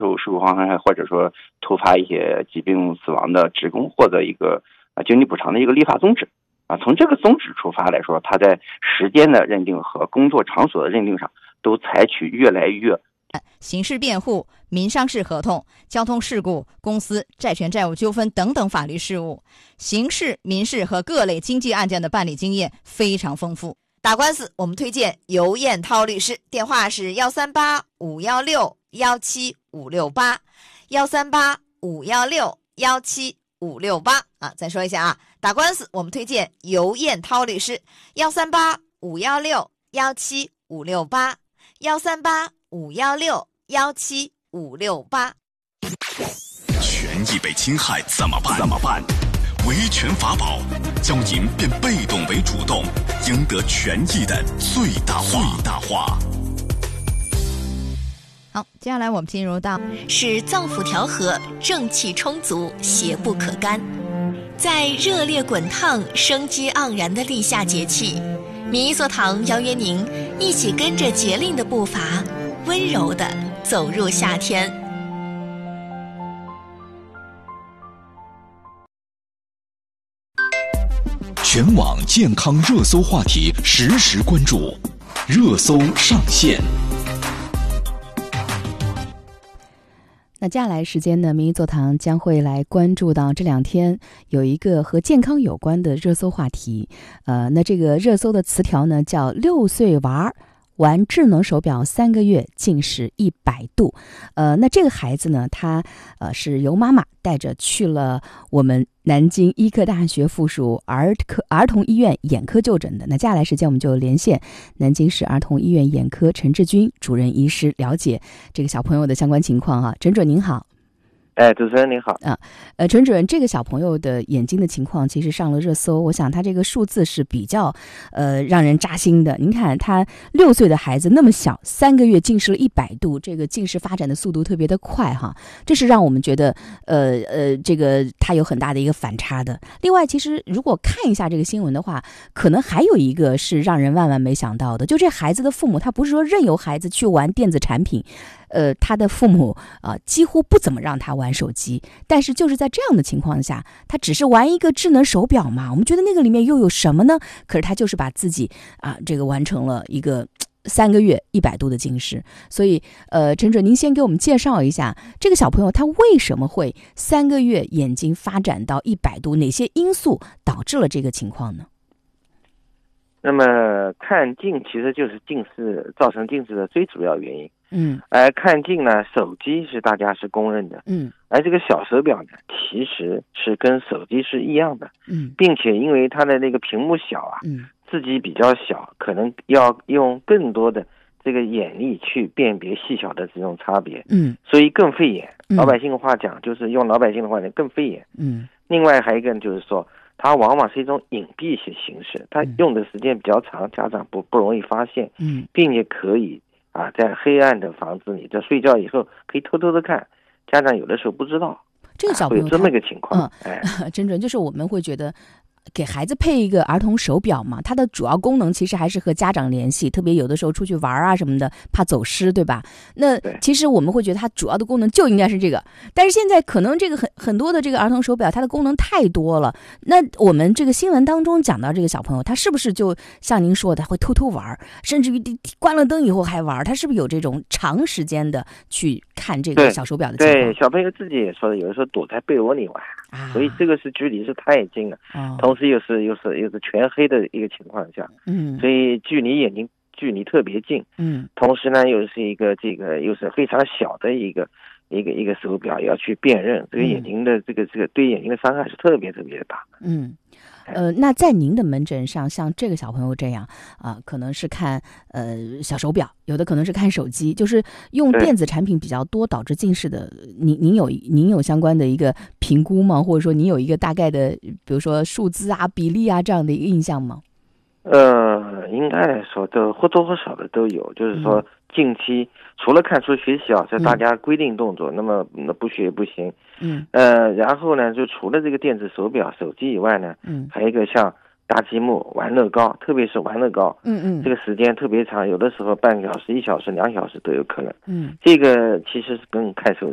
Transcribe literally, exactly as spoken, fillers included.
受受伤害或者说突发一些疾病死亡的职工获得一个啊经济补偿的一个立法宗旨啊。从这个宗旨出发来说，它在时间的认定和工作场所的认定上都采取越来越刑事辩护、民商事合同、交通事故、公司债权债务纠纷等等法律事务，刑事、民事和各类经济案件的办理经验非常丰富。 打官司我们推荐尤燕涛律师，电话是幺三八五幺六幺七五六八，幺三八五幺六幺七五六八啊，再说一下啊，打官司我们推荐尤燕涛律师，幺三八五幺六幺七五六八，幺三八五幺六幺七五六八。 权益被侵害怎么办？怎么办？维权法宝，教您变被动为主动，赢得权益的最大化。最大化。 好，接下来我们进入到使脏腑调和，正气充足，邪不可干。在热烈滚烫、生机盎然的立夏节气，民医所堂邀约您一起跟着节令的步伐，温柔地走入夏天。 全网健康热搜话题实时关注，热搜上线。 那接下来时间呢，民医座堂将会来关注到这两天有一个和健康有关的热搜话题。呃，那这个热搜的词条呢叫六岁娃玩智能手表三个月近视一百度。呃，那这个孩子呢，他呃是由妈妈带着去了我们南京医科大学附属儿科儿童医院眼科就诊的。那接下来时间我们就连线南京市儿童医院眼科陈志军主任医师，了解这个小朋友的相关情况啊。陈主任您好。 哎，主持人您好啊，呃，陈主任，这个小朋友的眼睛的情况其实上了热搜，我想他这个数字是比较呃让人扎心的。您看，他六岁的孩子那么小，三个月近视了一百度，这个近视发展的速度特别的快哈，这是让我们觉得呃呃这个他有很大的一个反差的。另外，其实如果看一下这个新闻的话，可能还有一个是让人万万没想到的，就这孩子的父母，他不是说任由孩子去玩电子产品。呃，他的父母啊、呃，几乎不怎么让他玩手机，但是就是在这样的情况下，他只是玩一个智能手表嘛，我们觉得那个里面又有什么呢？可是他就是把自己啊、呃，这个完成了一个三个月一百度的近视。所以，呃，陈主任，您先给我们介绍一下这个小朋友他为什么会三个月眼睛发展到一百度，哪些因素导致了这个情况呢？ 那么看近其实就是近视造成近视的最主要原因。 嗯， 而看近呢，手机是大家是公认的。 嗯， 而这个小手表呢，其实是跟手机是一样的。 嗯， 并且因为它的那个屏幕小啊， 嗯， 自己比较小，可能要用更多的这个眼力去辨别细小的这种差别。 嗯， 所以更费眼。 嗯、 老百姓的话讲，就是用老百姓的话讲，更费眼。 嗯， 另外还有一个就是说，它往往是一种隐蔽性形式，它用的时间比较长，家长不不容易发现。 嗯，并且可以啊，在黑暗的房子里，在睡觉以后可以偷偷的看，家长有的时候不知道。 这个小朋友、 啊、会有这么一个情况。 嗯，哎，真正就是我们会觉得。给孩子配一个儿童手表嘛，它的主要功能其实还是和家长联系，特别有的时候出去玩啊什么的，怕走失，对吧？那其实我们会觉得它主要的功能就应该是这个，但是现在可能这个很很多的这个儿童手表，它的功能太多了。那我们这个新闻当中讲到这个小朋友，他是不是就像您说的会偷偷玩，甚至于关了灯以后还玩？他是不是有这种长时间的去看这个小手表的情况？ 对，小朋友自己也说的，有的时候躲在被窝里玩，啊、所以这个是距离是太近了。 哦， 同时又是又是又是全黑的一个情况下， 嗯， 所以距离眼睛距离特别近， 嗯， 同时呢又是一个这个又是非常小的一个一个一个手表要去辨认，这个眼睛的这个这个对眼睛的伤害是特别特别的大。 嗯，呃，那在您的门诊上，像这个小朋友这样啊、呃，可能是看呃小手表，有的可能是看手机，就是用电子产品比较多导致近视的，您您有您有相关的一个评估吗？或者说您有一个大概的，比如说数字啊、比例啊这样的一个印象吗？ 呃，应该来说都或多或少的都有，就是说近期除了看书学习啊，是大家规定动作，嗯、那么那不学也不行。 嗯。 呃，然后呢，就除了这个电子手表、手机以外呢， 嗯， 还有一个像搭积木、玩乐高，特别是玩乐高， 嗯嗯， 这个时间特别长，有的时候半个小时、一小时、两小时都有可能。 嗯， 这个其实是跟看手